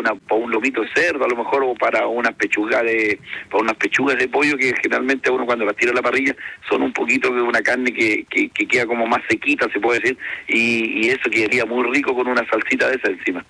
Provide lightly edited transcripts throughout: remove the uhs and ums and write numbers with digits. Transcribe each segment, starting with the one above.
para un lomito de cerdo, a lo mejor, o para unas pechugas de pollo, que generalmente uno cuando las tira a la parrilla son un poquito de una carne que queda como más sequita, se puede decir, y eso quedaría muy rico con una salsita de esa encima.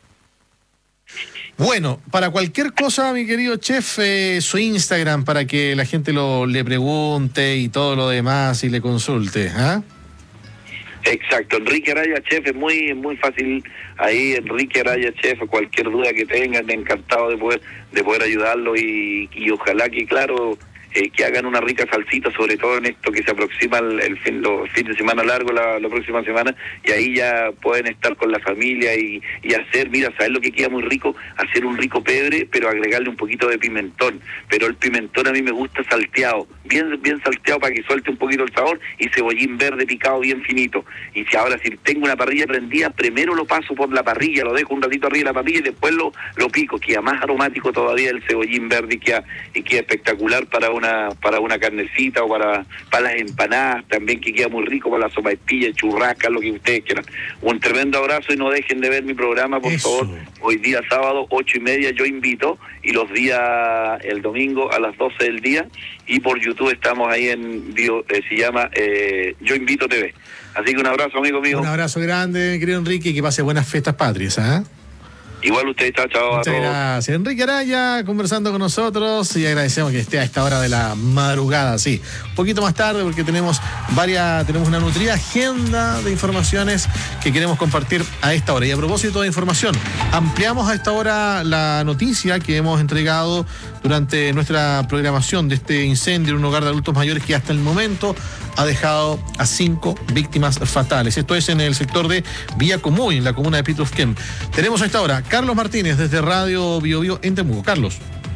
Bueno, para cualquier cosa, mi querido chef, su Instagram para que la gente le pregunte y todo lo demás y le consulte, ¿ah? Exacto, Enrique Araya Chef, es muy fácil ahí, Enrique Araya Chef, cualquier duda que tengan, encantado de poder ayudarlo y ojalá que, claro, que hagan una rica salsita, sobre todo en esto que se aproxima los fin de semana largo, la próxima semana, y ahí ya pueden estar con la familia y hacer, mira, ¿sabes lo que queda muy rico? Hacer un rico pebre, pero agregarle un poquito de pimentón, pero el pimentón a mí me gusta salteado, bien salteado para que suelte un poquito el sabor, y cebollín verde picado bien finito. Y si tengo una parrilla prendida, primero lo paso por la parrilla, lo dejo un ratito arriba de la parrilla y después lo pico, queda más aromático todavía el cebollín verde y queda espectacular para una carnecita o para las empanadas también, que queda muy rico, para la sopaipilla, churrasca, lo que ustedes quieran. Un tremendo abrazo y no dejen de ver mi programa, por favor. Hoy día sábado, 8:30, yo invito, y los días, el domingo a las 12 del día, y por YouTube estamos ahí en se llama Yo Invito TV. Así que un abrazo, amigo mío. Un abrazo grande, mi querido Enrique, y que pase buenas fiestas patrias, ¿ah? Igual usted, chao. Muchas gracias. Enrique Araya conversando con nosotros, y agradecemos que esté a esta hora de la madrugada, sí. Un poquito más tarde, porque tenemos una nutrida agenda de informaciones que queremos compartir a esta hora. Y a propósito de información, ampliamos a esta hora la noticia que hemos entregado durante nuestra programación de este incendio en un hogar de adultos mayores que hasta el momento ha dejado a 5 víctimas fatales. Esto es en el sector de Villa Comuy, en la comuna de Pitrufquén. Tenemos a esta hora Carlos Martínez desde Radio Bio Bio en Temuco. Carlos.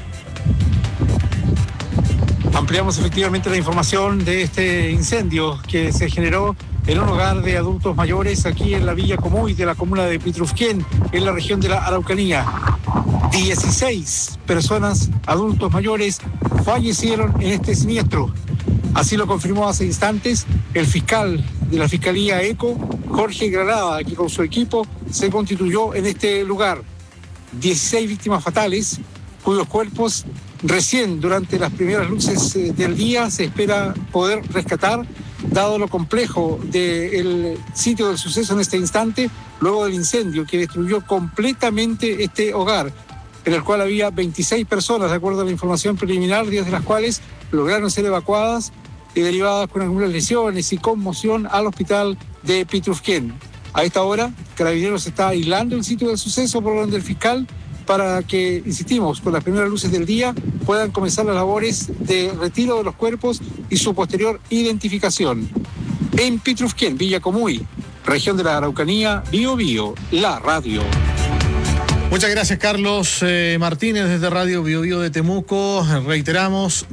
Ampliamos efectivamente la información de este incendio que se generó en un hogar de adultos mayores aquí en la Villa Comuy de la comuna de Pitrufquén, en la región de la Araucanía. 16 personas, adultos mayores, fallecieron en este siniestro. Así lo confirmó hace instantes el fiscal de la Fiscalía ECO, Jorge Granada, que con su equipo se constituyó en este lugar. 16 víctimas fatales, cuyos cuerpos recién durante las primeras luces del día se espera poder rescatar, dado lo complejo del sitio del suceso en este instante, luego del incendio que destruyó completamente este hogar, en el cual había 26 personas, de acuerdo a la información preliminar, 10 de las cuales lograron ser evacuadas y derivadas con algunas lesiones y conmoción al hospital de Pitrufquén. A esta hora, Carabineros está aislando el sitio del suceso por orden del fiscal para que, insistimos, con las primeras luces del día puedan comenzar las labores de retiro de los cuerpos y su posterior identificación. En Pitrufquén, Villa Comuy, región de la Araucanía, Bio Bio, la radio. Muchas gracias, Carlos Martínez, desde Radio Bio Bio de Temuco. Reiteramos,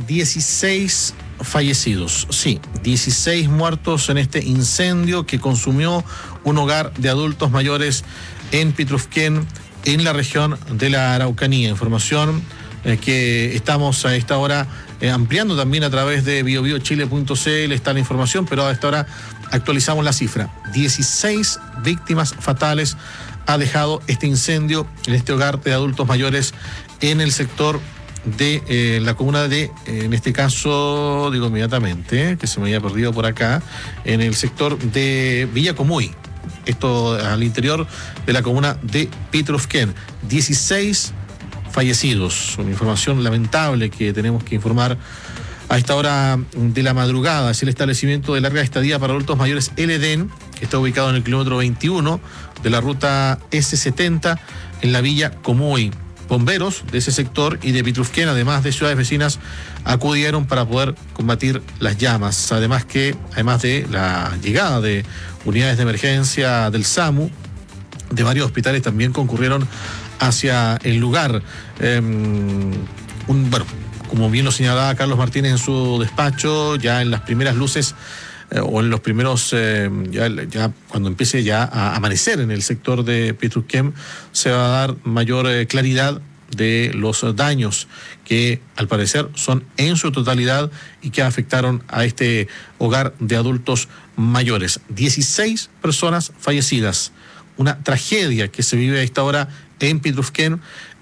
16 fallecidos. Sí, 16 muertos en este incendio que consumió un hogar de adultos mayores en Pitrufquén, en la región de la Araucanía. Información que estamos a esta hora ampliando también a través de biobiochile.cl. Está la información, pero a esta hora actualizamos la cifra. 16 víctimas fatales ha dejado este incendio en este hogar de adultos mayores en el sector de la comuna de, en este caso, digo inmediatamente, que se me había perdido por acá, en el sector de Villa Comuy. Esto al interior de la comuna de Pitrufquén. 16 fallecidos. Una información lamentable que tenemos que informar a esta hora de la madrugada. Es el establecimiento de larga estadía para adultos mayores El Edén, que está ubicado en el kilómetro 21 de la ruta S70 en la Villa Comuy. Bomberos de ese sector y de Pitrufquén, además de ciudades vecinas, acudieron para poder combatir las llamas. Además de la llegada de unidades de emergencia del SAMU, de varios hospitales también concurrieron hacia el lugar. Como bien lo señalaba Carlos Martínez en su despacho, ya en las primeras luces o en los primeros, ya cuando empiece ya a amanecer en el sector de Pitrufquén, se va a dar mayor claridad de los daños que al parecer son en su totalidad y que afectaron a este hogar de adultos mayores. 16 personas fallecidas. Una tragedia que se vive a esta hora en Pitrufquén,